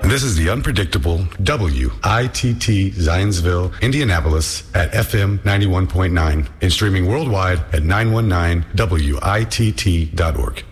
This is the unpredictable WITT Zionsville, Indianapolis at FM 91.9 and streaming worldwide at 919WITT.org.